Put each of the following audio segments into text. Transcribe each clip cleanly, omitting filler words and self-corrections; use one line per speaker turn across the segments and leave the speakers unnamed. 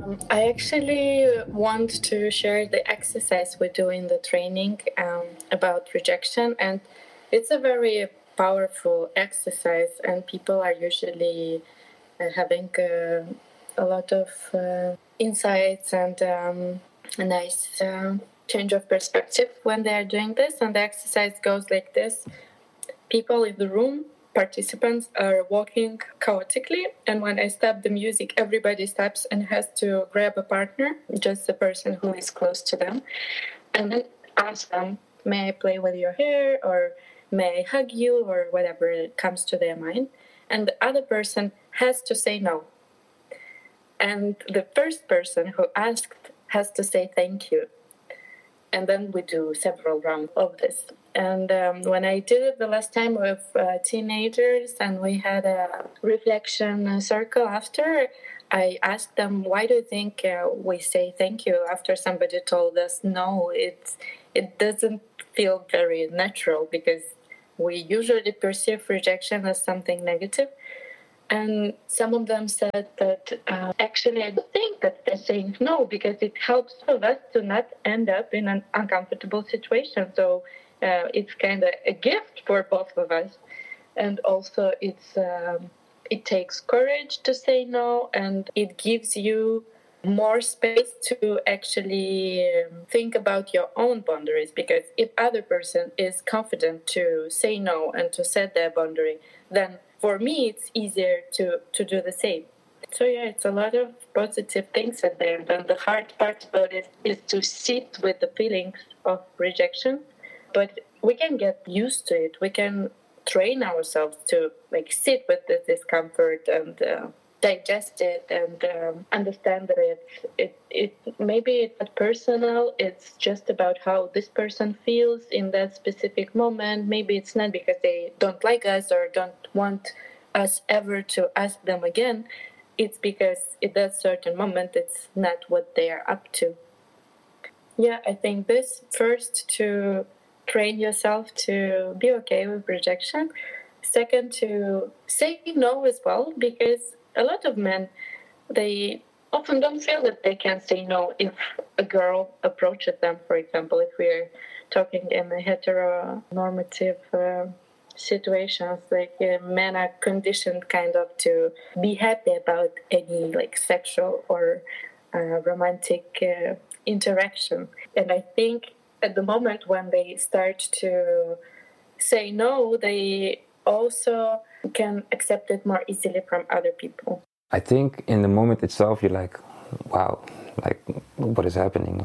I actually want to share the exercise we do in the training about rejection, and it's a very powerful exercise, and people are usually having a lot of insights and a nice change of perspective when they are doing this. And the exercise goes like this: people in the room, participants, are walking chaotically, and when I stop the music, everybody stops and has to grab a partner, just the person who is close to them, and then ask them, may I play with your hair, or may I hug you, or whatever comes to their mind. And the other person has to say no. And the first person who asked has to say thank you. And then we do several rounds of this. And when I did it the last time with teenagers and we had a reflection circle after, I asked them, why do you think we say thank you after somebody told us no? It doesn't feel very natural because we usually perceive rejection as something negative. And some of them said that actually I don't think that they're saying no because it helps of us to not end up in an uncomfortable situation. So it's kind of a gift for both of us. And also it takes courage to say no, and it gives you more space to actually think about your own boundaries, because if other person is confident to say no and to set their boundary, then for me it's easier to do the same. So yeah, it's a lot of positive things in there, and the hard part about it is to sit with the feelings of rejection. But we can get used to it. We can train ourselves to sit with the discomfort and digest it and understand that it maybe it's not personal. It's just about how this person feels in that specific moment. Maybe it's not because they don't like us or don't want us ever to ask them again. It's because at that certain moment it's not what they are up to. Yeah, I think this first, to train yourself to be okay with rejection. Second, to say no as well, because a lot of men, they often don't feel that they can say no if a girl approaches them, for example, if we're talking in a heteronormative situations, men are conditioned kind of to be happy about any sexual or romantic interaction. And I think at the moment when they start to say no, they also can accept it more easily from other people.
I think in the moment itself, you're like, wow, what is happening?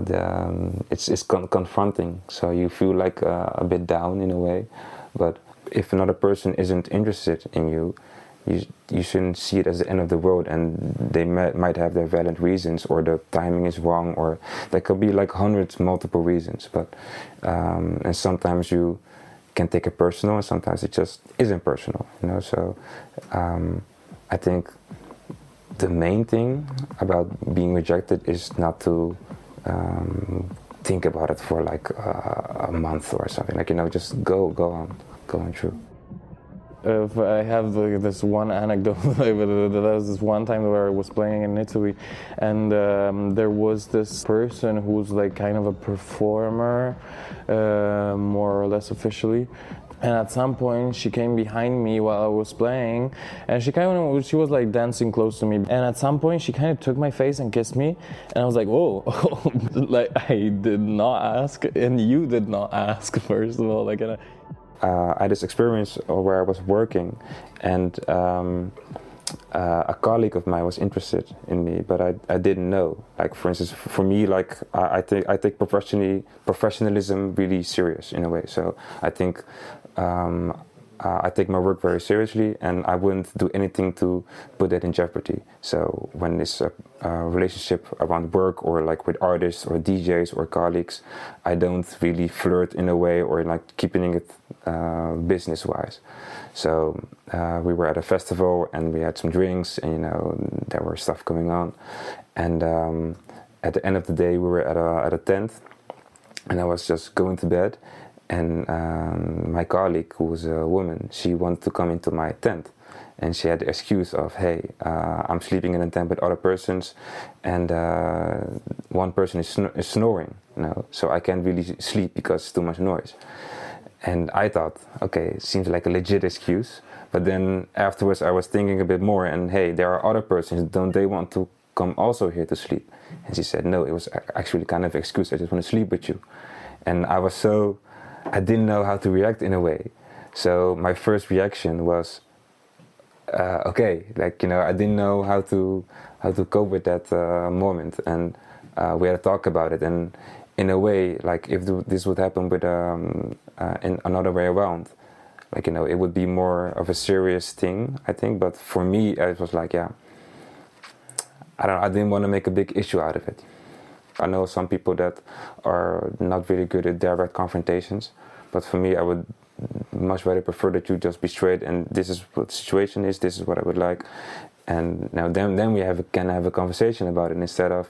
It's confronting. So you feel like a bit down in a way. But if another person isn't interested in you, you shouldn't see it as the end of the world, and they might have their valid reasons, or the timing is wrong, or there could be hundreds multiple reasons. But and sometimes you can take it personal, and sometimes it just isn't personal, So I think the main thing about being rejected is not to think about it for a month or something. Just go on through.
If I have this one anecdote, there was this one time where I was playing in Italy, and there was this person who was kind of a performer, more or less officially. And at some point, she came behind me while I was playing, and she was dancing close to me. And at some point, she kind of took my face and kissed me, and I was like, "Whoa!" I did not ask, and you did not ask. First of all,
I had this experience where I was working, and a colleague of mine was interested in me, but I didn't know. For instance, for me, I take professionalism really serious in a way. So I think I take my work very seriously, and I wouldn't do anything to put that in jeopardy. So when it's a relationship around work, or with artists or DJs or colleagues, I don't really flirt in a way, or keeping it business-wise. So we were at a festival, and we had some drinks, and there were stuff going on. And at the end of the day, we were at a tent, and I was just going to bed. And my colleague, who was a woman, she wanted to come into my tent. and she had the excuse of, hey, I'm sleeping in a tent with other persons, and one person is snoring, so I can't really sleep because it's too much noise. And I thought, okay, it seems like a legit excuse. But then afterwards I was thinking a bit more, and hey, there are other persons, don't they want to come also here to sleep? And she said, no, it was actually kind of an excuse, I just want to sleep with you. And I didn't know how to react in a way. So my first reaction was, okay, I didn't know how to cope with that moment, and we had a talk about it. And in a way, if this would happen with in another way around, it would be more of a serious thing, I think. But for me, it was I didn't want to make a big issue out of it. I know some people that are not really good at direct confrontations, but for me, I would much rather prefer that you just be straight, and this is what the situation is, this is what I would like, and now then we can have a conversation about it, instead of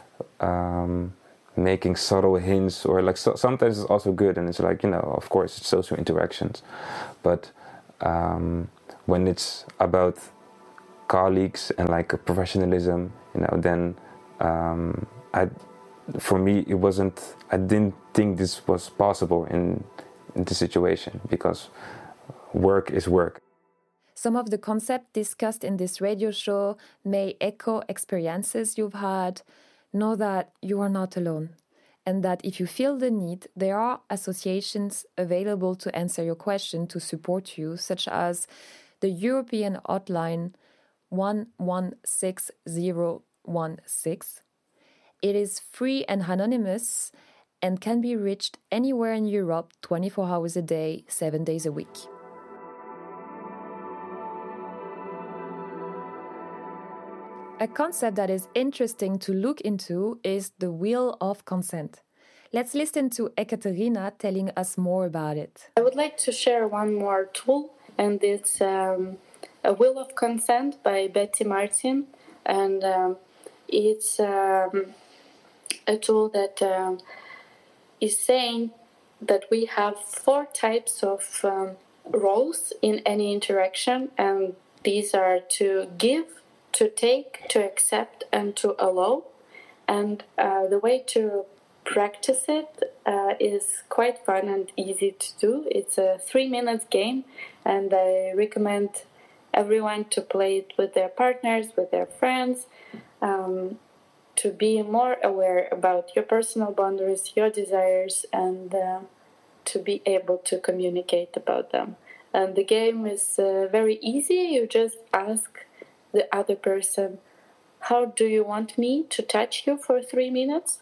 making subtle hints, or sometimes it's also good, and it's of course it's social interactions, but when it's about colleagues and professionalism, then for me it wasn't. I didn't think this was possible in the situation, because work is work.
Some of the concepts discussed in this radio show may echo experiences you've had. Know that you are not alone, and that if you feel the need, there are associations available to answer your question, to support you, such as the European hotline 116016. It is free and anonymous, and can be reached anywhere in Europe 24 hours a day, 7 days a week. A concept that is interesting to look into is the wheel of consent. Let's listen to Ekaterina telling us more about it.
I would like to share one more tool, and it's a wheel of consent by Betty Martin, and it's a tool that is saying that we have 4 types of roles in any interaction, and these are to give, to take, to accept, and to allow. And the way to practice it is quite fun and easy to do. It's a 3-minute game, and I recommend everyone to play it with their partners, with their friends, to be more aware about your personal boundaries, your desires, and to be able to communicate about them. And the game is very easy. You just ask the other person, how do you want me to touch you for 3 minutes?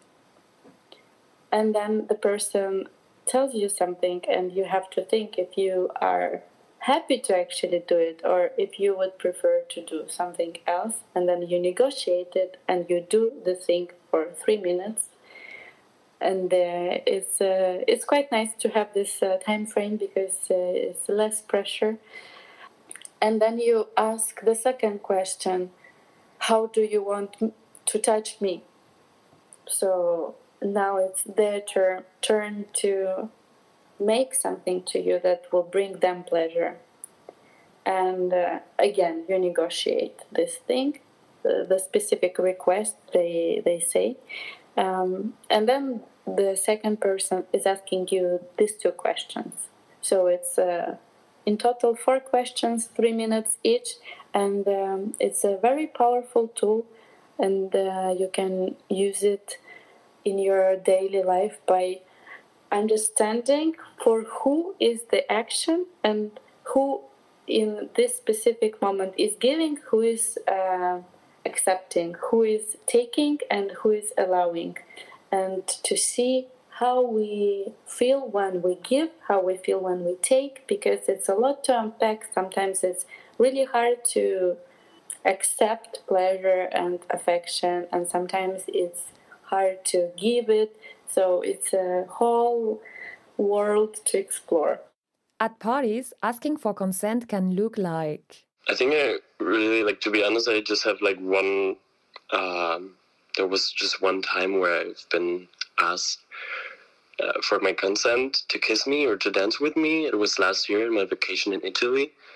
And then the person tells you something, and you have to think if you are happy to actually do it, or if you would prefer to do something else. And then you negotiate it, and you do the thing for 3 minutes. And it's quite nice to have this time frame, because it's less pressure. And then you ask the second question, how do you want to touch me? So now it's their turn to make something to you that will bring them pleasure. And again, you negotiate this thing, the specific request they say. And then the second person is asking you these 2 questions. So it's in total 4 questions, 3 minutes each, and it's a very powerful tool, and you can use it in your daily life by understanding for who is the action, and who in this specific moment is giving, who is accepting, who is taking, and who is allowing, and to see how we feel when we give, how we feel when we take, because it's a lot to unpack. Sometimes it's really hard to accept pleasure and affection, and sometimes it's hard to give it. So it's a whole world to explore.
At parties, asking for consent can look like...
I think I really, to be honest, I just have one... there was just one time where I've been asked for my consent to kiss me or to dance with me. It was last year in my vacation in Italy.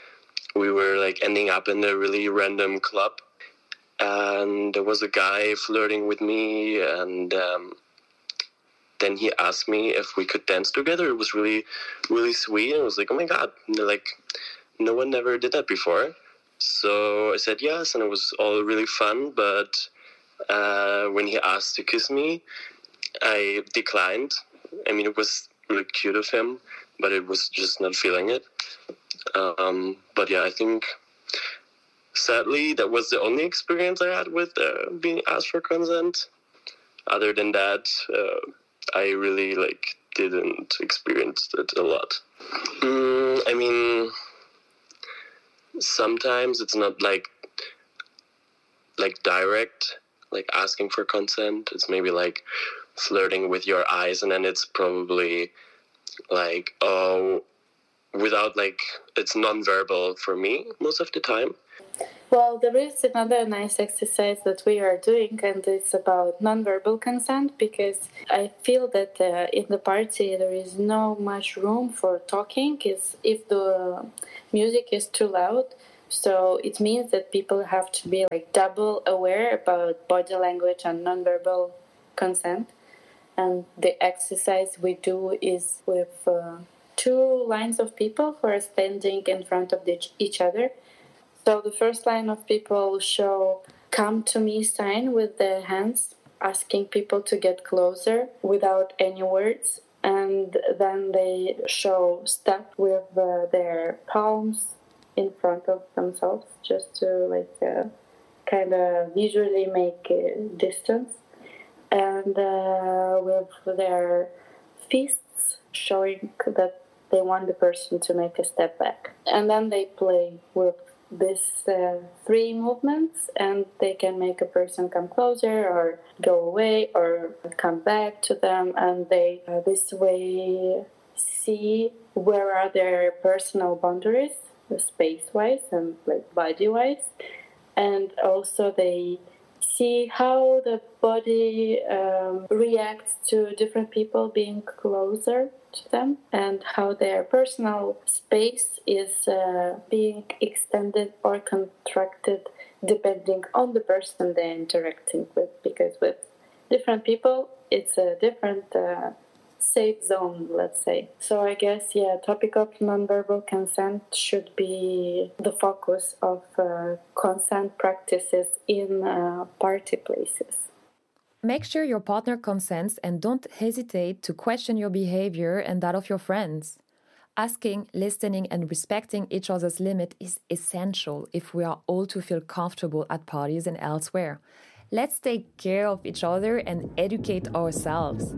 we were like ending up in a really random club, and there was a guy flirting with me, and then he asked me if we could dance together. It was really, really sweet. And I was like, oh my God, like no one ever did that before. So I said yes, and it was all really fun. But when he asked to kiss me, I declined. I mean, it was really cute of him, but it was just not feeling it. But yeah, I think sadly that was the only experience I had with being asked for consent. Other than that, I really didn't experience it a lot. I mean, sometimes it's not like direct, like asking for consent. It's maybe like flirting with your eyes, and then it's probably like, oh, without it's non-verbal for me most of the time.
Well, there is another nice exercise that we are doing, and it's about non-verbal consent, because I feel that in the party there is no much room for talking if the music is too loud. So it means that people have to be double aware about body language and non-verbal consent. And the exercise we do is with two lines of people who are standing in front of each other. So the first line of people show "come to me" sign with their hands, asking people to get closer without any words. And then they show step with their palms in front of themselves, just to kind of visually make distance. And with their fists showing that they want the person to make a step back. And then they play with these three movements, and they can make a person come closer or go away or come back to them, and they this way see where are their personal boundaries, space-wise and body-wise, and also they see how the body reacts to different people being closer to them, and how their personal space is being extended or contracted depending on the person they're interacting with, because with different people it's a different safe zone, let's say. So I guess, topic of nonverbal consent should be the focus of consent practices in party places.
Make sure your partner consents and don't hesitate to question your behavior and that of your friends. Asking, listening, and respecting each other's limit is essential if we are all to feel comfortable at parties and elsewhere. Let's take care of each other and educate ourselves.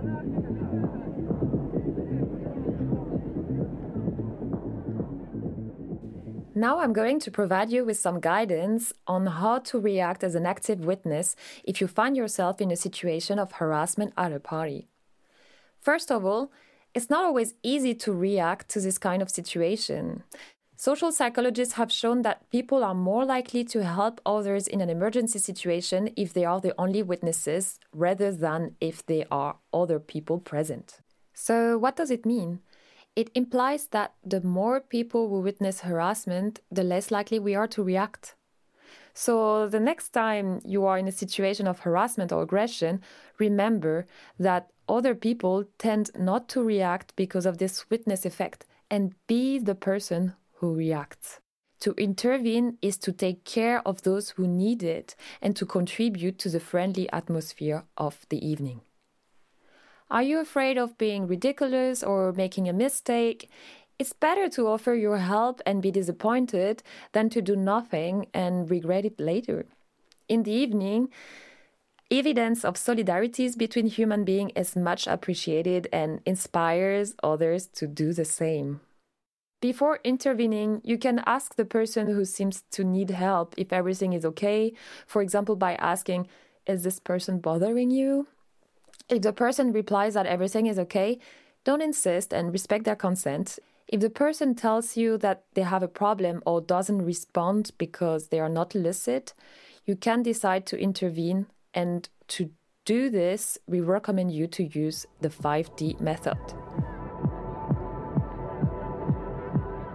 Now I'm going to provide you with some guidance on how to react as an active witness if you find yourself in a situation of harassment at a party. First of all, it's not always easy to react to this kind of situation. Social psychologists have shown that people are more likely to help others in an emergency situation if they are the only witnesses rather than if there are other people present. So what does it mean? It implies that the more people who witness harassment, the less likely we are to react. So the next time you are in a situation of harassment or aggression, remember that other people tend not to react because of this witness effect, and be the person who reacts. To intervene is to take care of those who need it and to contribute to the friendly atmosphere of the evening. Are you afraid of being ridiculous or making a mistake? It's better to offer your help and be disappointed than to do nothing and regret it later. In the evening, evidence of solidarities between human beings is much appreciated and inspires others to do the same. Before intervening, you can ask the person who seems to need help if everything is okay, for example by asking, "Is this person bothering you?" If the person replies that everything is okay, don't insist and respect their consent. If the person tells you that they have a problem or doesn't respond because they are not lucid, you can decide to intervene, and to do this, we recommend you to use the 5D method.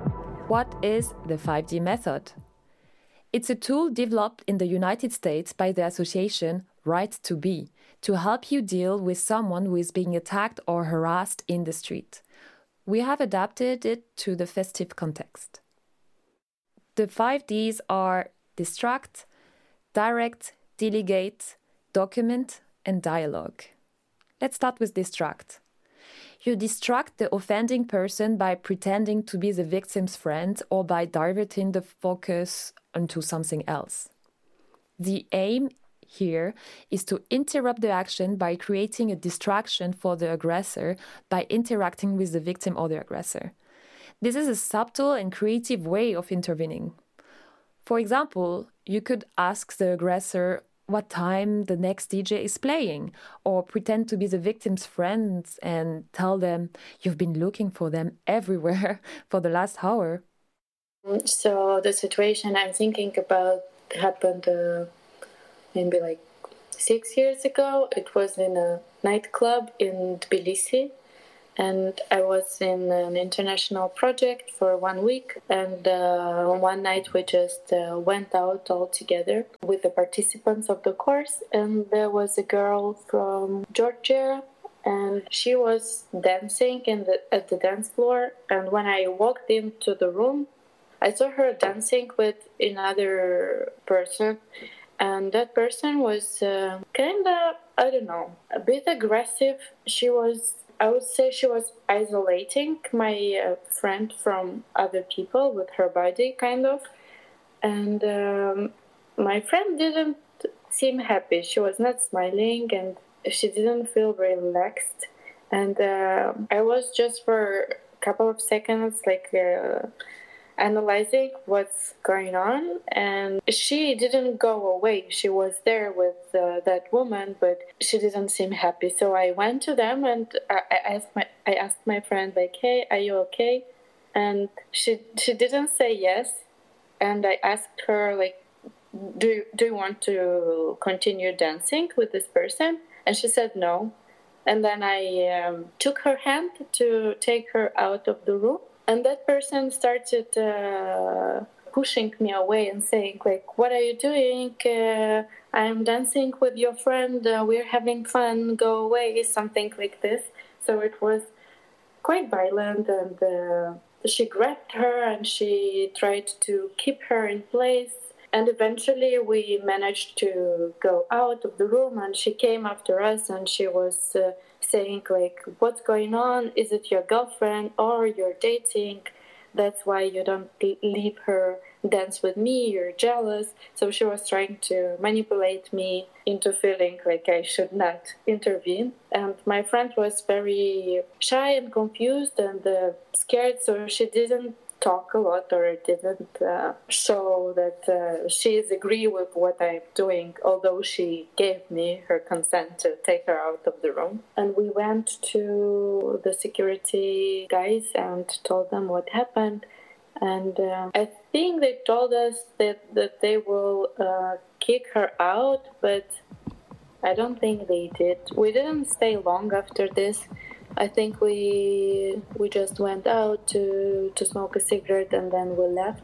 What is the 5D method? It's a tool developed in the United States by the association Right to Be to help you deal with someone who is being attacked or harassed in the street. We have adapted it to the festive context. The 5Ds are distract, direct, delegate, document, and dialogue. Let's start with distract. You distract the offending person by pretending to be the victim's friend or by diverting the focus onto something else. The aim here is to interrupt the action by creating a distraction for the aggressor by interacting with the victim or the aggressor. This is a subtle and creative way of intervening. For example, you could ask the aggressor what time the next DJ is playing, or pretend to be the victim's friends and tell them you've been looking for them everywhere for the last hour.
So the situation I'm thinking about happened maybe like 6 years ago. It was in a nightclub in Tbilisi, and I was in an international project for 1 week, and one night we just went out all together with the participants of the course, and there was a girl from Georgia, and she was dancing at the dance floor, and when I walked into the room, I saw her dancing with another person, and that person was kind of, I don't know, a bit aggressive. I would say she was isolating my friend from other people with her body, kind of. And my friend didn't seem happy. She was not smiling and she didn't feel relaxed. And I was just for a couple of seconds analyzing what's going on, and she didn't go away. She was there with that woman, but she didn't seem happy. So I went to them and I asked my friend, like, "Hey, are you okay?" And she didn't say yes. And I asked her, like, do you want to continue dancing with this person? And she said no. And then I took her hand to take her out of the room. And that person started pushing me away and saying, like, "What are you doing? I'm dancing with your friend. We're having fun. Go away," something like this. So it was quite violent. And she grabbed her and she tried to keep her in place. And eventually we managed to go out of the room, and she came after us, and she was saying, like, "What's going on? Is it your girlfriend or you're dating? That's why you don't leave her dance with me. You're jealous." So she was trying to manipulate me into feeling like I should not intervene. And my friend was very shy and confused and scared, so she didn't talk a lot or didn't show that she agrees with what I'm doing, although she gave me her consent to take her out of the room. And we went to the security guys and told them what happened. And I think they told us that they will kick her out, but I don't think they did. We didn't stay long after this. I think we just went out to smoke a cigarette and then we left.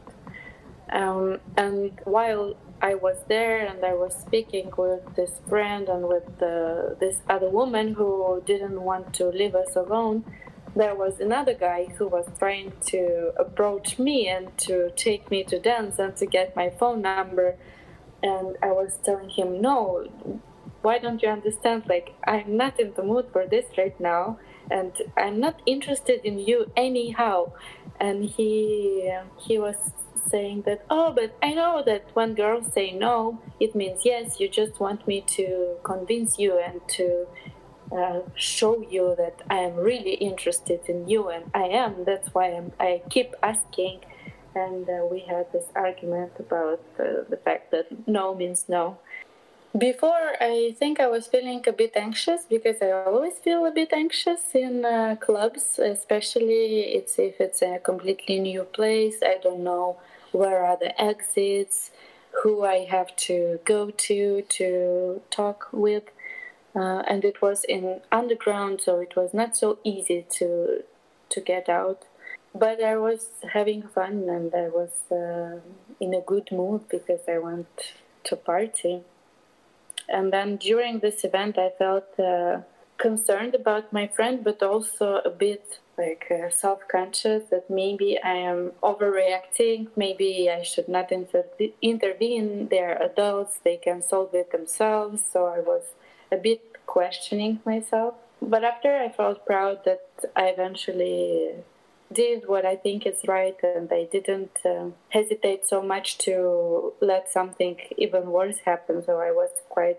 And while I was there and I was speaking with this friend and with this other woman who didn't want to leave us alone, there was another guy who was trying to approach me and to take me to dance and to get my phone number. And I was telling him, "No, why don't you understand? Like, I'm not in the mood for this right now. And I'm not interested in you anyhow." And he was saying that, "Oh, but I know that when girls say no, it means yes. You just want me to convince you and to show you that I am really interested in you." And I am. That's why I keep asking. And we had this argument about the fact that no means no. Before, I think I was feeling a bit anxious, because I always feel a bit anxious in clubs, especially if it's a completely new place. I don't know where are the exits, who I have to go to talk with. And it was in underground, so it was not so easy to get out. But I was having fun and I was in a good mood because I went to party. And then during this event, I felt concerned about my friend, but also a bit self-conscious that maybe I am overreacting. Maybe I should not intervene. They're adults; they can solve it themselves. So I was a bit questioning myself. But after, I felt proud that I eventually did what I think is right, and I didn't hesitate so much to let something even worse happen. So I was quite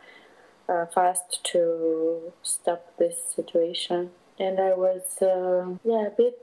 fast to stop this situation. And I was a bit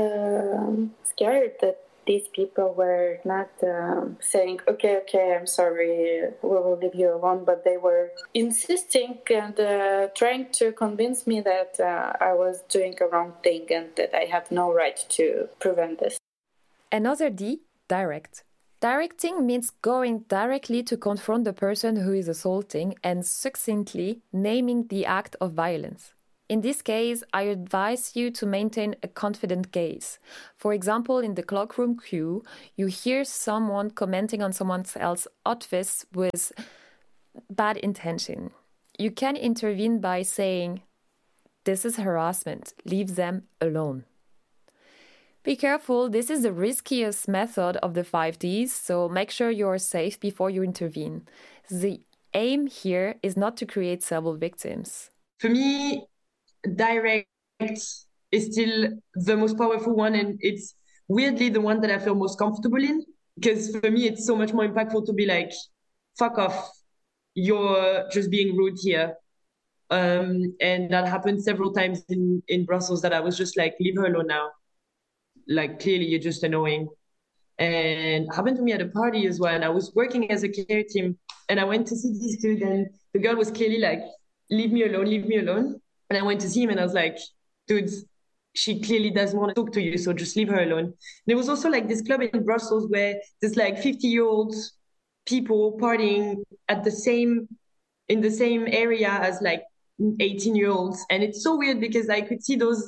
scared that these people were not saying, okay, I'm sorry, we will leave you alone, but they were insisting and trying to convince me that I was doing a wrong thing and that I have no right to prevent this.
Another D, direct. Directing means going directly to confront the person who is assaulting and succinctly naming the act of violence. In this case, I advise you to maintain a confident gaze. For example, in the cloakroom queue, you hear someone commenting on someone else's outfits with bad intention. You can intervene by saying, "This is harassment, leave them alone." Be careful, this is the riskiest method of the 5 Ds, so make sure you are safe before you intervene. The aim here is not to create several victims.
For me, direct is still the most powerful one, and it's weirdly the one that I feel most comfortable in, because for me it's so much more impactful to be like, fuck off, you're just being rude here. And that happened several times in Brussels, that I was just like, leave her alone now, like clearly you're just annoying. And it happened to me at a party as well, and I was working as a care team, and I went to see this dude, and the girl was clearly like, leave me alone. And I went to see him and I was like, dude, she clearly doesn't want to talk to you, so just leave her alone. There was also like this club in Brussels where there's like 50-year-old people partying in the same area as like 18-year-olds. And it's so weird because I could see those,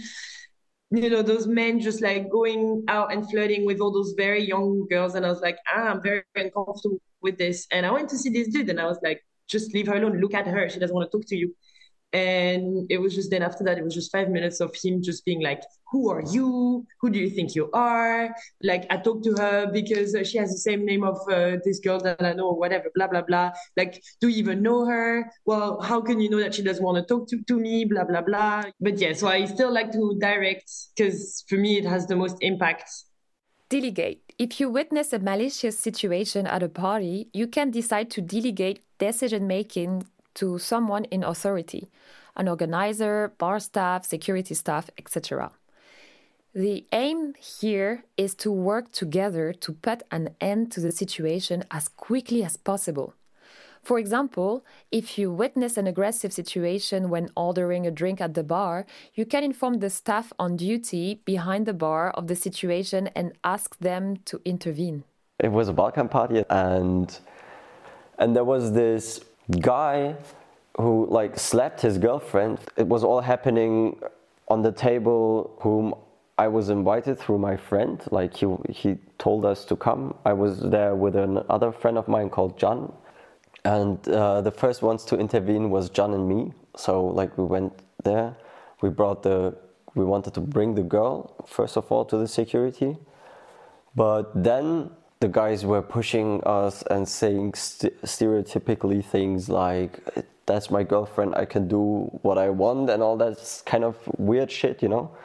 those men just like going out and flirting with all those very young girls. And I was like, I'm very uncomfortable with this. And I went to see this dude and I was like, just leave her alone. Look at her. She doesn't want to talk to you. And it was just then after that, it was just 5 minutes of him just being like, who are you? Who do you think you are? Like, I talked to her because she has the same name of this girl that I know, or whatever, blah, blah, blah. Like, do you even know her? Well, how can you know that she doesn't want to talk to me? Blah, blah, blah. But yeah, so I still like to direct because for me, it has the most impact.
Delegate. If you witness a malicious situation at a party, you can decide to delegate decision-making to someone in authority, an organizer, bar staff, security staff, etc. The aim here is to work together to put an end to the situation as quickly as possible. For example, if you witness an aggressive situation when ordering a drink at the bar, you can inform the staff on duty behind the bar of the situation and ask them to intervene.
It was a Balkan party and there was this guy who like slapped his girlfriend. It was all happening on the table whom I was invited through my friend. Like he told us to come. I was there with another friend of mine called John. And the first ones to intervene was John and me. So like we went there. We wanted to bring the girl, first of all, to the security. But then the guys were pushing us and saying stereotypically things like, that's my girlfriend, I can do what I want, and all that kind of weird shit,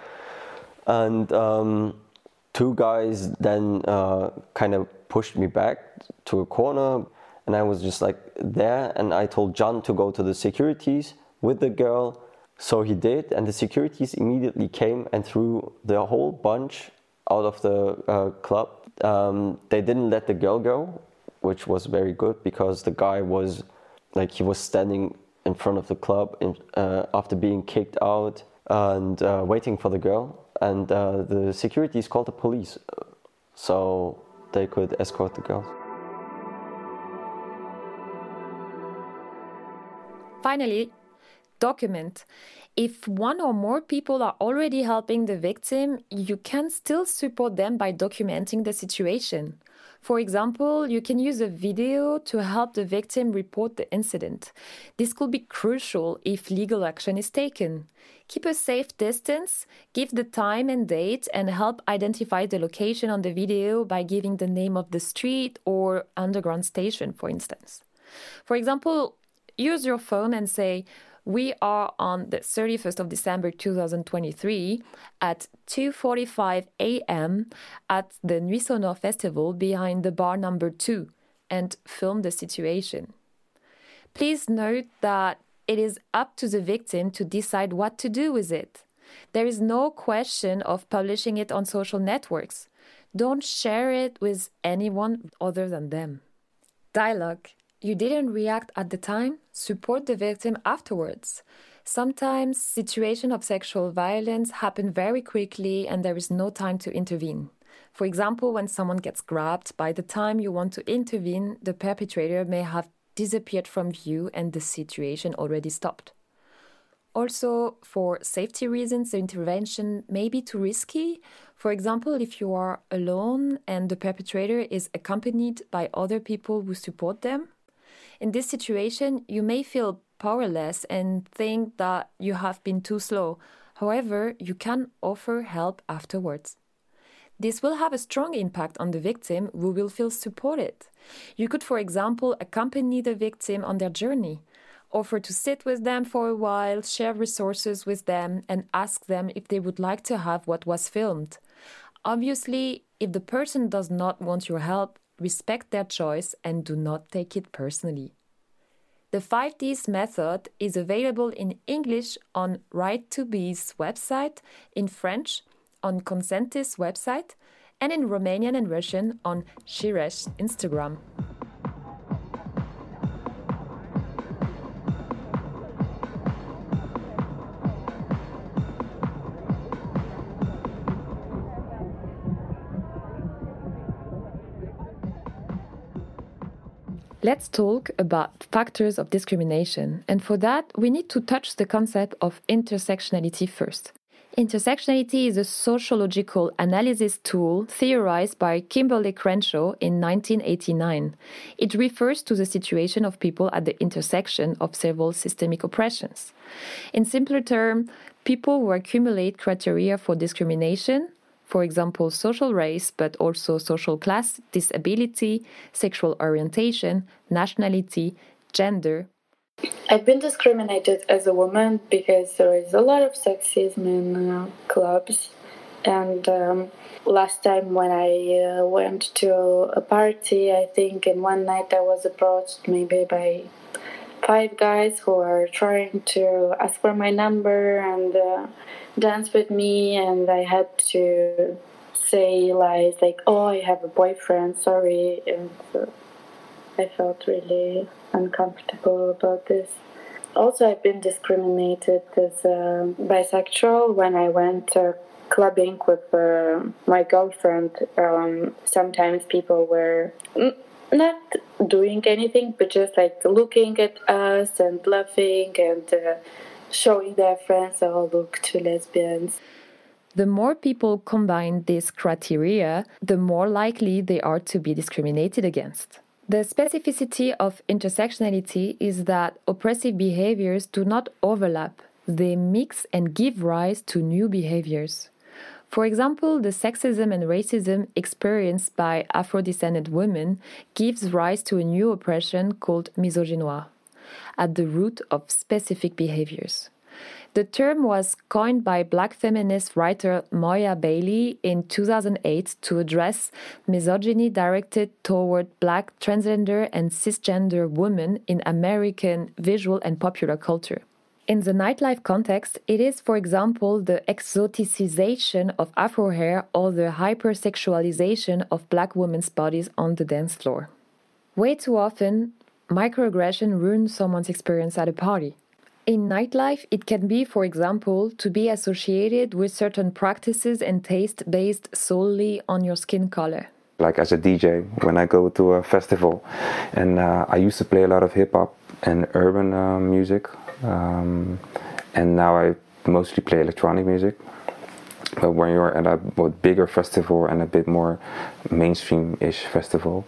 And two guys then kind of pushed me back to a corner, and I was just like there, and I told John to go to the securities with the girl. So he did, and the securities immediately came and threw the whole bunch out of the club. They didn't let the girl go, which was very good because the guy was like, he was standing in front of the club after being kicked out and waiting for the girl. And the securities called the police so they could escort the girls.
Finally, document. If one or more people are already helping the victim, you can still support them by documenting the situation. For example, you can use a video to help the victim report the incident. This could be crucial if legal action is taken. Keep a safe distance, give the time and date, and help identify the location on the video by giving the name of the street or underground station, for instance. For example, use your phone and say, "We are on the 31st of December 2023 at 2:45 a.m. at the Nuit Sonore Festival behind the bar number 2 and film the situation." Please note that it is up to the victim to decide what to do with it. There is no question of publishing it on social networks. Don't share it with anyone other than them. Dialogue. You didn't react at the time? Support the victim afterwards. Sometimes situations of sexual violence happen very quickly and there is no time to intervene. For example, when someone gets grabbed, by the time you want to intervene, the perpetrator may have disappeared from view and the situation already stopped. Also, for safety reasons, the intervention may be too risky. For example, if you are alone and the perpetrator is accompanied by other people who support them. In this situation, you may feel powerless and think that you have been too slow. However, you can offer help afterwards. This will have a strong impact on the victim who will feel supported. You could, for example, accompany the victim on their journey, offer to sit with them for a while, share resources with them, and ask them if they would like to have what was filmed. Obviously, if the person does not want your help, respect their choice and do not take it personally. The 5Ds method is available in English on Right2Be's website, in French on Consentis website, and in Romanian and Russian on Shiresh Instagram. Let's talk about factors of discrimination, and for that we need to touch the concept of intersectionality first. Intersectionality is a sociological analysis tool theorized by Kimberly Crenshaw in 1989. It refers to the situation of people at the intersection of several systemic oppressions. In simpler terms, people who accumulate criteria for discrimination, for example, social race, but also social class, disability, sexual orientation, nationality, gender.
I've been discriminated as a woman because there is a lot of sexism in clubs. And last time when I went to a party, I think in one night I was approached maybe by 5 guys who are trying to ask for my number and dance with me, and I had to say lies like, "Oh, I have a boyfriend, sorry," and I felt really uncomfortable about this. Also, I've been discriminated as bisexual when I went clubbing with my girlfriend. Sometimes people were not doing anything, but just like looking at us and laughing and showing their friends, "Oh, look, 2 lesbians."
The more people combine these criteria, the more likely they are to be discriminated against. The specificity of intersectionality is that oppressive behaviors do not overlap. They mix and give rise to new behaviors. For example, the sexism and racism experienced by Afro-descended women gives rise to a new oppression called misogynoir, at the root of specific behaviors. The term was coined by Black feminist writer Moya Bailey in 2008 to address misogyny directed toward Black transgender and cisgender women in American visual and popular culture. In the nightlife context, it is, for example, the exoticization of Afro hair or the hypersexualization of Black women's bodies on the dance floor. Way too often, microaggression ruins someone's experience at a party. In nightlife, it can be, for example, to be associated with certain practices and taste based solely on your skin color.
Like as a DJ, when I go to a festival, and I used to play a lot of hip-hop and urban music, and now I mostly play electronic music. But when you're at a bigger festival and a bit more mainstream-ish festival,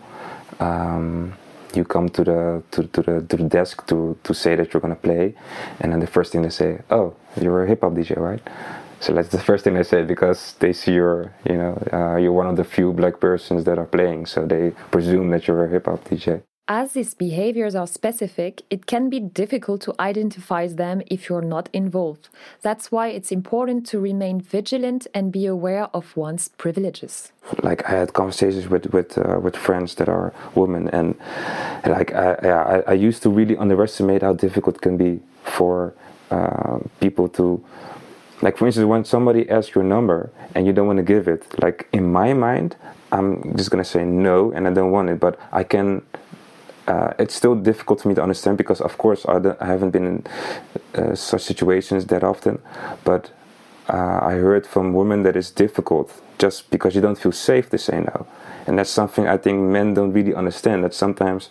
you come to the desk to say that you're gonna play, and then the first thing they say, "Oh, you're a hip hop DJ, right?" So that's the first thing they say, because they see you're one of the few black persons that are playing, so they presume that you're a hip hop DJ.
As these behaviors are specific, it can be difficult to identify them if you're not involved. That's why it's important to remain vigilant and be aware of one's privileges.
Like, I had conversations with friends that are women, and like I used to really underestimate how difficult it can be for people to, like, for instance, when somebody asks your number and you don't want to give it, like, in my mind, I'm just gonna say no and I don't want it, but I can. It's still difficult for me to understand, because of course I haven't been in such situations that often, but I heard from women that it's difficult just because you don't feel safe to say no. And that's something I think men don't really understand, that sometimes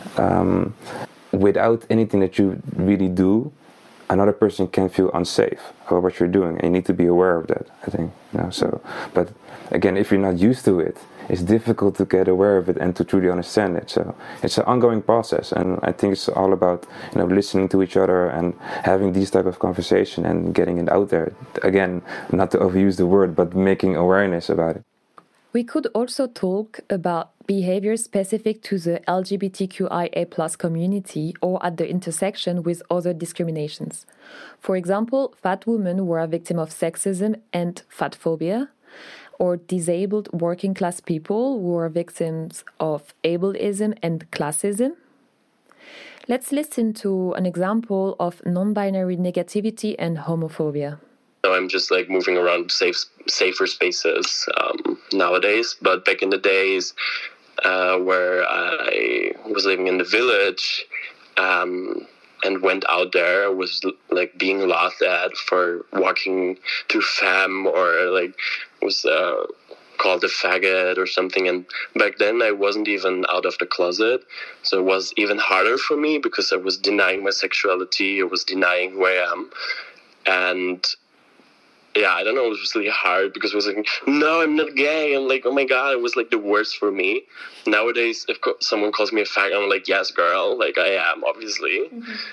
without anything that you really do, another person can feel unsafe about what you're doing, and you need to be aware of that, I think. So, but again, if you're not used to it, it's difficult to get aware of it and to truly understand it. So it's an ongoing process, and I think it's all about listening to each other and having these type of conversation and getting it out there. Again, not to overuse the word, but making awareness about it.
We could also talk about behaviors specific to the LGBTQIA+ community or at the intersection with other discriminations. For example, fat women who are a victim of sexism and fatphobia, or disabled working class people who are victims of ableism and classism. Let's listen to an example of non-binary negativity and homophobia.
So I'm just like moving around safer spaces nowadays, but back in the days where I was living in the village and went out there, I was like being laughed at for walking through femme, or like was called a faggot or something. And back then I wasn't even out of the closet, so it was even harder for me because I was denying my sexuality, I was denying who I am. And yeah, I don't know, it was really hard because it was like, no, I'm not gay. I'm like, oh my God, it was like the worst for me. Nowadays, if someone calls me a faggot, I'm like, yes, girl, like I am, obviously.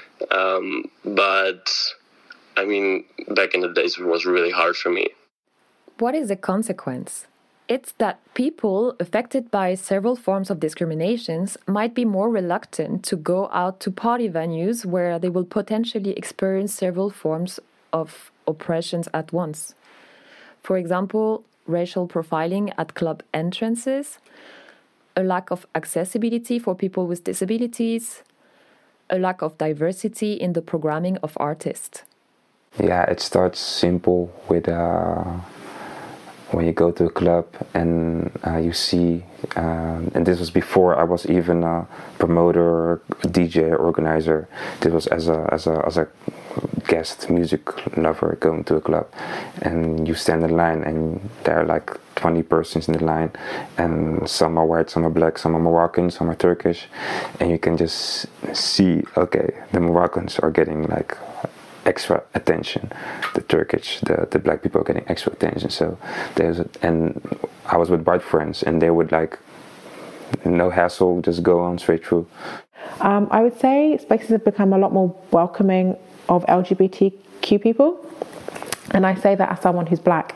But I mean, back in the days, it was really hard for me.
What is the consequence? It's that people affected by several forms of discriminations might be more reluctant to go out to party venues where they will potentially experience several forms of oppressions at once. For example, racial profiling at club entrances, a lack of accessibility for people with disabilities, a lack of diversity in the programming of artists.
Yeah, it starts simple with when you go to a club and you see, and this was before I was even a promoter, a DJ, organizer. This was as a guest music lover going to a club, and you stand in line and there are like 20 persons in the line, and some are white, some are black, some are Moroccan, some are Turkish, and you can just see, okay, the Moroccans are getting like extra attention, the Turkish, the black people are getting extra attention. So and I was with white friends, and they would like, no hassle, just go on straight through.
I would say spaces have become a lot more welcoming of LGBTQ people, and I say that as someone who's black.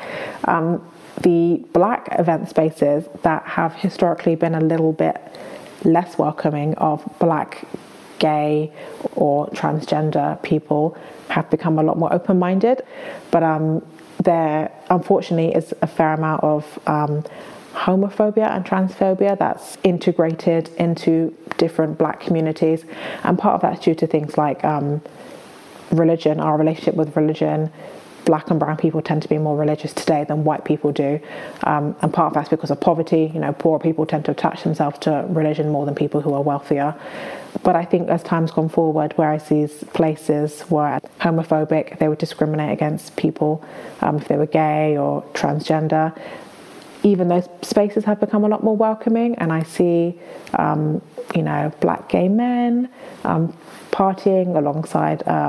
The black event spaces that have historically been a little bit less welcoming of black, gay or transgender people have become a lot more open-minded, but there unfortunately is a fair amount of homophobia and transphobia that's integrated into different black communities, and part of that's due to things like religion, our relationship with religion. Black and brown people tend to be more religious today than white people do, and part of that's because of poverty. Poor people tend to attach themselves to religion more than people who are wealthier. But I think as time's gone forward, whereas these places were homophobic, they would discriminate against people if they were gay or transgender. Even those spaces have become a lot more welcoming, and I see, black gay men partying alongside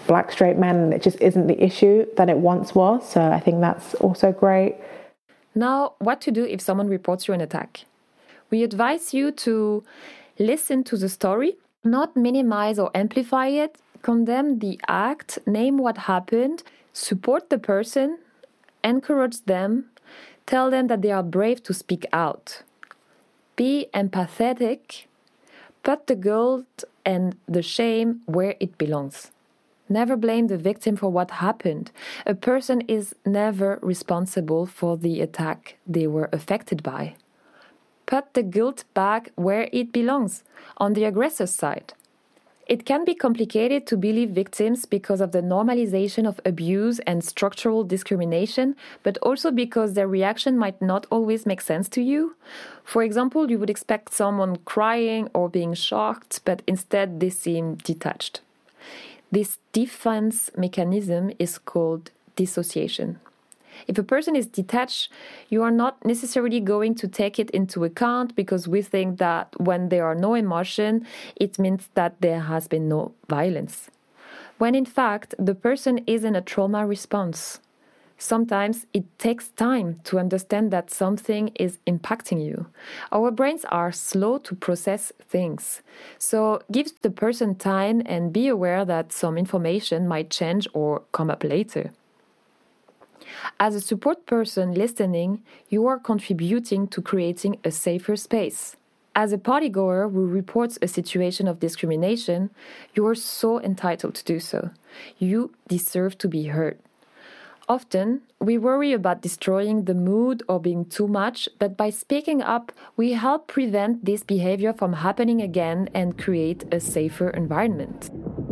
black straight men, and it just isn't the issue that it once was. So I think that's also great.
Now, what to do if someone reports you an attack? We advise you to listen to the story, not minimize or amplify it, condemn the act, name what happened, support the person, encourage them, tell them that they are brave to speak out. Be empathetic, put the guilt and the shame where it belongs. Never blame the victim for what happened. A person is never responsible for the attack they were affected by. Put the guilt back where it belongs, on the aggressor's side. It can be complicated to believe victims because of the normalization of abuse and structural discrimination, but also because their reaction might not always make sense to you. For example, you would expect someone crying or being shocked, but instead they seem detached. This defense mechanism is called dissociation. If a person is detached, you are not necessarily going to take it into account because we think that when there are no emotion, it means that there has been no violence. When in fact, the person is in a trauma response. Sometimes it takes time to understand that something is impacting you. Our brains are slow to process things. So give the person time and be aware that some information might change or come up later. As a support person listening, you are contributing to creating a safer space. As a partygoer who reports a situation of discrimination, you are so entitled to do so. You deserve to be heard. Often, we worry about destroying the mood or being too much, but by speaking up, we help prevent this behavior from happening again and create a safer environment.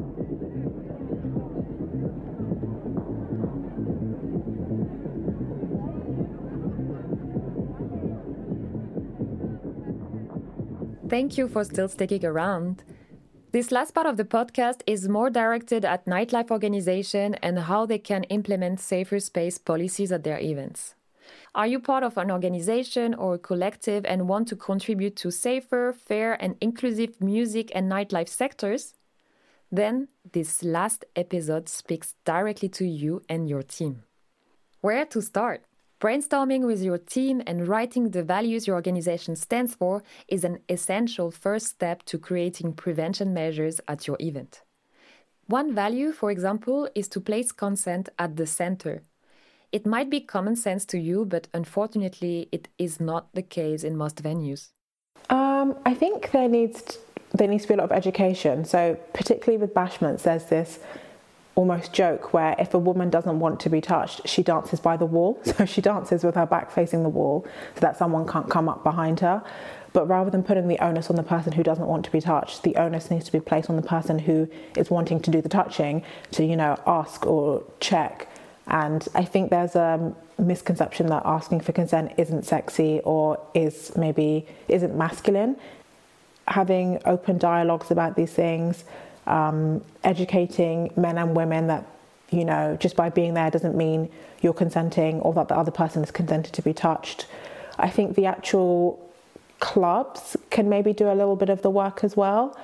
Thank you for still sticking around. This last part of the podcast is more directed at nightlife organization and how they can implement safer space policies at their events. Are you part of an organization or a collective and want to contribute to safer, fair, and inclusive music and nightlife sectors? Then this last episode speaks directly to you and your team. Where to start? Brainstorming with your team and writing the values your organization stands for is an essential first step to creating prevention measures at your event. One value, for example, is to place consent at the center. It might be common sense to you, but unfortunately, it is not the case in most venues.
I think there needs to be a lot of education. So particularly with bashments, there's this almost joke where if a woman doesn't want to be touched, she dances by the wall. So she dances with her back facing the wall so that someone can't come up behind her. But rather than putting the onus on the person who doesn't want to be touched, the onus needs to be placed on the person who is wanting to do the touching to, ask or check. And I think there's a misconception that asking for consent isn't sexy or isn't masculine. Having open dialogues about these things, educating men and women that, just by being there doesn't mean you're consenting or that the other person is consented to be touched. I think the actual clubs can maybe do a little bit of the work as well.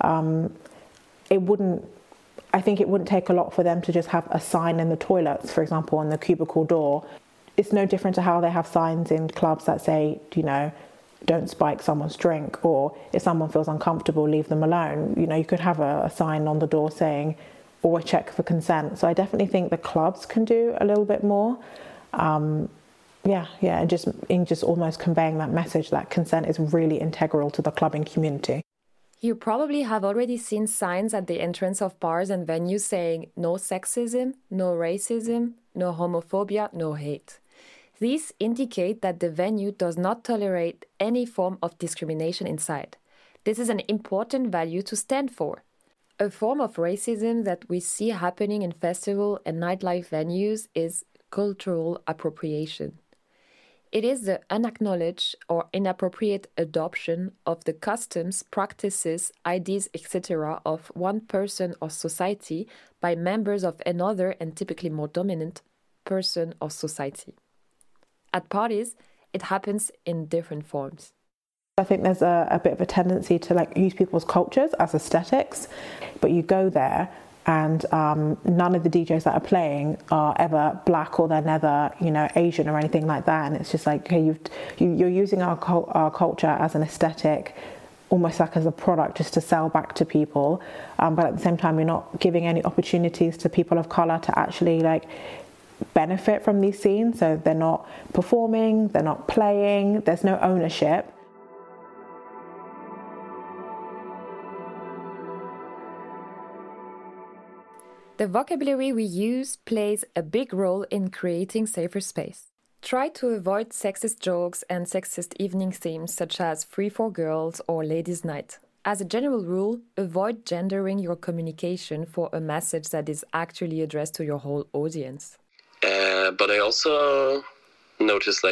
It wouldn't take a lot for them to just have a sign in the toilets, for example, on the cubicle door. It's no different to how they have signs in clubs that say, don't spike someone's drink, or if someone feels uncomfortable, leave them alone. You could have a sign on the door saying, always check for consent. So I definitely think the clubs can do a little bit more. And just almost conveying that message that consent is really integral to the clubbing community.
You probably have already seen signs at the entrance of bars and venues saying no sexism, no racism, no homophobia, no hate. These indicate that the venue does not tolerate any form of discrimination inside. This is an important value to stand for. A form of racism that we see happening in festival and nightlife venues is cultural appropriation. It is the unacknowledged or inappropriate adoption of the customs, practices, ideas, etc. of one person or society by members of another and typically more dominant person or society. At parties, it happens in different forms.
I think there's a bit of a tendency to use people's cultures as aesthetics, but you go there and none of the DJs that are playing are ever black or they're never, Asian or anything like that. And it's just like, okay, you're using our culture as an aesthetic, almost like as a product just to sell back to people. But at the same time, you're not giving any opportunities to people of color to actually benefit from these scenes. So they're not performing, they're not playing, there's no ownership.
The vocabulary we use plays a big role in creating safer space. Try to avoid sexist jokes and sexist evening themes such as Free for Girls or Ladies' Night. As a general rule, avoid gendering your communication for a message that is actually addressed to your whole audience.
But I also noticed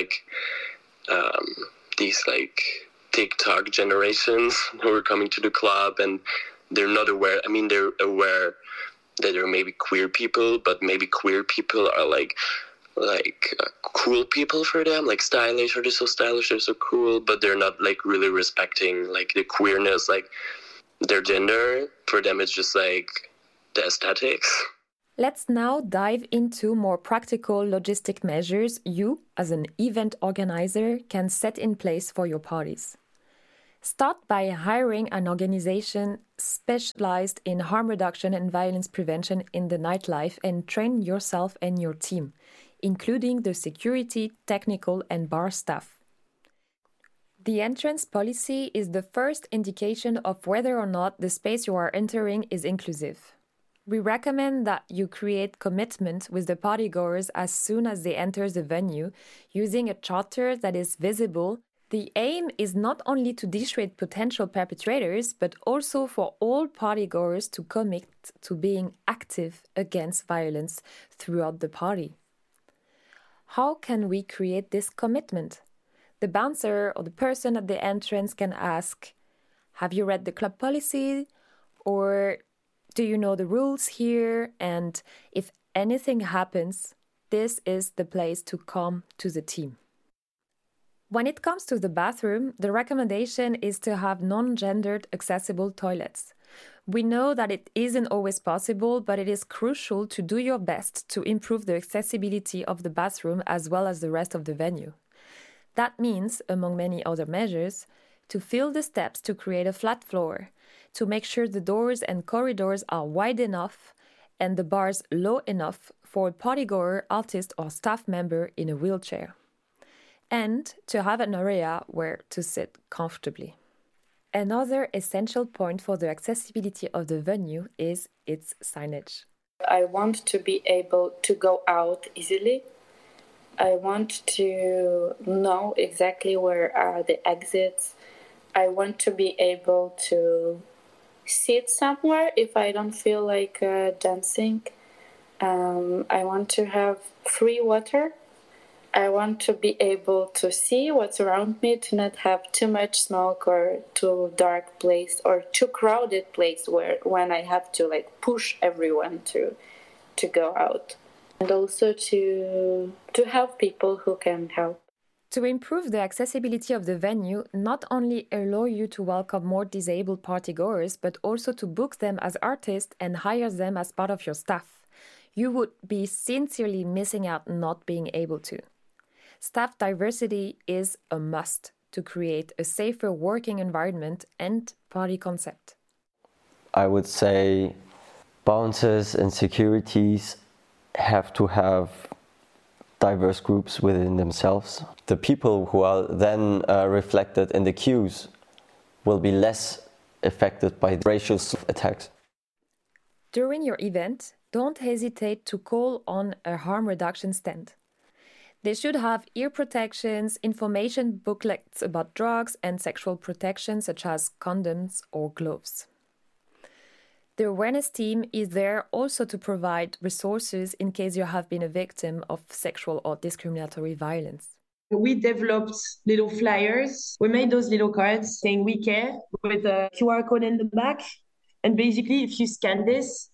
these TikTok generations who are coming to the club and they're not aware. I mean, they're aware that there are maybe queer people, but maybe queer people are cool people for them, stylish, or they're so stylish, they're so cool, but they're not really respecting the queerness, their gender. For them it's just the aesthetics.
Let's now dive into more practical logistic measures you, as an event organizer, can set in place for your parties. Start by hiring an organization specialized in harm reduction and violence prevention in the nightlife and train yourself and your team, including the security, technical, and bar staff. The entrance policy is the first indication of whether or not the space you are entering is inclusive. We recommend that you create commitment with the partygoers as soon as they enter the venue, using a charter that is visible. The aim is not only to dissuade potential perpetrators, but also for all partygoers to commit to being active against violence throughout the party. How can we create this commitment? The bouncer or the person at the entrance can ask, "Have you read the club policy?" Or "Do you know the rules here?" And if anything happens, this is the place to come to the team. When it comes to the bathroom, the recommendation is to have non-gendered accessible toilets. We know that it isn't always possible, but it is crucial to do your best to improve the accessibility of the bathroom as well as the rest of the venue. That means, among many other measures, to fill the steps to create a flat floor, to make sure the doors and corridors are wide enough and the bars low enough for a partygoer, artist, or staff member in a wheelchair, and to have an area where to sit comfortably. Another essential point for the accessibility of the venue is its signage.
I want to be able to go out easily. I want to know exactly where are the exits. I want to be able to sit somewhere if I don't feel like dancing. I want to have free water. I want to be able to see what's around me, to not have too much smoke or too dark place or too crowded place when I have to push everyone to go out. And also to help people who can help.
To improve the accessibility of the venue, not only allow you to welcome more disabled partygoers, but also to book them as artists and hire them as part of your staff. You would be sincerely missing out not being able to. Staff diversity is a must to create a safer working environment and party concept.
I would say bouncers and securities have to have diverse groups within themselves. The people who are then reflected in the queues will be less affected by racial attacks.
During your event, don't hesitate to call on a harm reduction stand. They should have ear protections, information booklets about drugs and sexual protection such as condoms or gloves. The awareness team is there also to provide resources in case you have been a victim of sexual or discriminatory violence.
We developed little flyers. We made those little cards saying "We care" with a QR code in the back. And basically, if you scan this,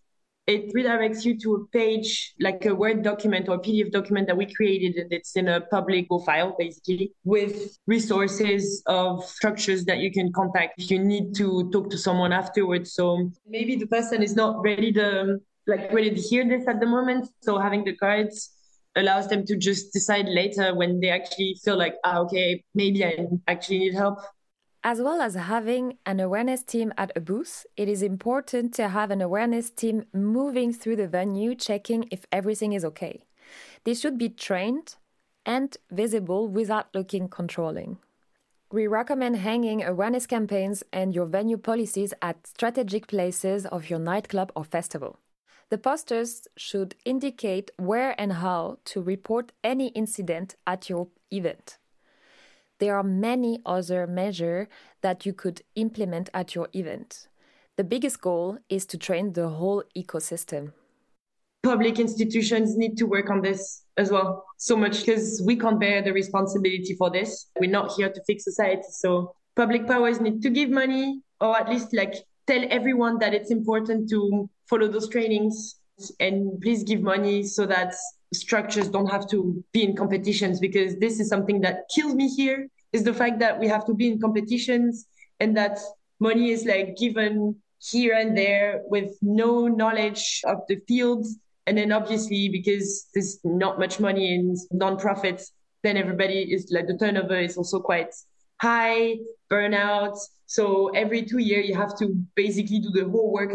it redirects you to a page, like a Word document or PDF document that we created. And it's in a public file, basically, with resources of structures that you can contact if you need to talk to someone afterwards. So maybe the person is not ready to hear this at the moment. So having the cards allows them to just decide later when they actually feel like, okay, maybe I actually need help.
As well as having an awareness team at a booth, it is important to have an awareness team moving through the venue, checking if everything is okay. They should be trained and visible without looking controlling. We recommend hanging awareness campaigns and your venue policies at strategic places of your nightclub or festival. The posters should indicate where and how to report any incident at your event. There are many other measures that you could implement at your event. The biggest goal is to train the whole ecosystem.
Public institutions need to work on this as well, so much, because we can't bear the responsibility for this. We're not here to fix society. So public powers need to give money, or at least tell everyone that it's important to follow those trainings, and please give money so that structures don't have to be in competitions, because this is something that kills me here, is the fact that we have to be in competitions and that money is given here and there with no knowledge of the field. And then obviously, because there's not much money in non-profits, then everybody is the turnover is also quite high, burnout. So every 2 years, you have to basically do the whole work